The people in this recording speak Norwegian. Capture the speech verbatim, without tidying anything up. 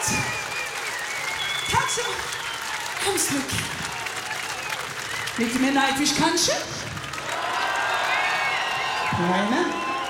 Tack så hemskt mycket. Lite mer Nightwish kanske? Nej, men.